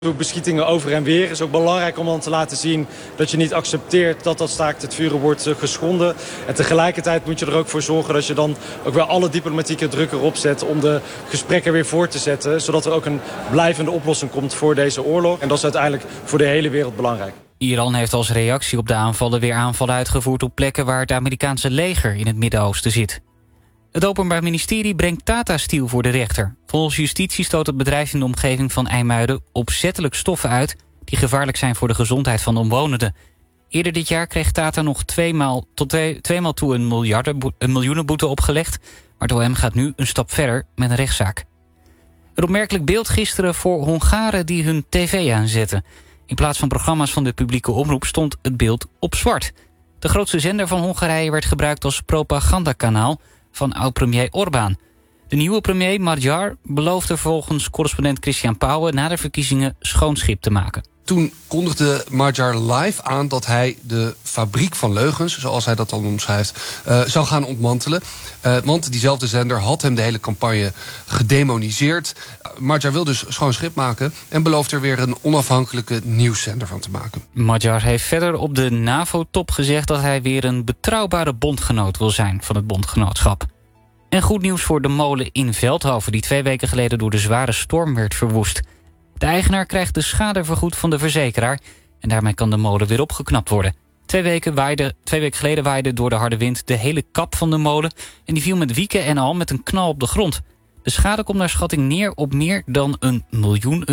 Beschietingen over en weer. Het is ook belangrijk om dan te laten zien dat je niet accepteert dat staakt het vuren wordt geschonden. En tegelijkertijd moet je er ook voor zorgen dat je dan ook wel alle diplomatieke druk erop zet om de gesprekken weer voort te zetten. Zodat er ook een blijvende oplossing komt voor deze oorlog. En dat is uiteindelijk voor de hele wereld belangrijk. Iran heeft als reactie op de aanvallen weer aanvallen uitgevoerd op plekken waar het Amerikaanse leger in het Midden-Oosten zit. Het Openbaar Ministerie brengt Tata Steel voor de rechter. Volgens justitie stoot het bedrijf in de omgeving van IJmuiden opzettelijk stoffen uit die gevaarlijk zijn voor de gezondheid van de omwonenden. Eerder dit jaar kreeg Tata nog tweemaal toe een miljoenenboete opgelegd, maar het OM gaat nu een stap verder met een rechtszaak. Een opmerkelijk beeld gisteren voor Hongaren die hun tv aanzetten. In plaats van programma's van de publieke omroep stond het beeld op zwart. De grootste zender van Hongarije werd gebruikt als propagandakanaal van oud-premier Orbán. De nieuwe premier Magyar beloofde volgens correspondent Christian Pauwen na de verkiezingen schoon schip te maken. Toen kondigde Magyar live aan dat hij de fabriek van leugens, zoals hij dat dan omschrijft, zou gaan ontmantelen. Want diezelfde zender had hem de hele campagne gedemoniseerd. Magyar wil dus schoon schip maken en belooft er weer een onafhankelijke nieuwszender van te maken. Magyar heeft verder op de NAVO-top gezegd dat hij weer een betrouwbare bondgenoot wil zijn van het bondgenootschap. En goed nieuws voor de molen in Veldhoven die 2 weken geleden door de zware storm werd verwoest. De eigenaar krijgt de schade vergoed van de verzekeraar en daarmee kan de molen weer opgeknapt worden. 2 weken geleden waaide door de harde wind de hele kap van de molen en die viel met wieken en al met een knal op de grond. De schade komt naar schatting neer op meer dan €1 miljoen.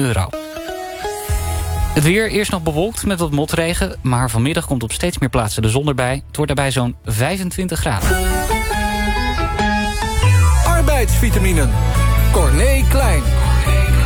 Het weer eerst nog bewolkt met wat motregen, maar vanmiddag komt op steeds meer plaatsen de zon erbij. Het wordt daarbij zo'n 25 graden. Arbeidsvitaminen. Corné Klein.